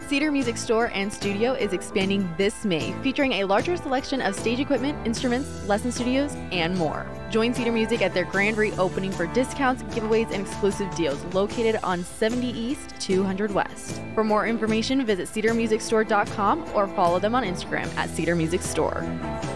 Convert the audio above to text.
Cedar Music Store and Studio is expanding this May, featuring a larger selection of stage equipment, instruments, lesson studios, and more. Join Cedar Music at their grand reopening for discounts, giveaways, and exclusive deals located on 70 East, 200 West. For more information, visit cedarmusicstore.com or follow them on Instagram at Cedar Music Store.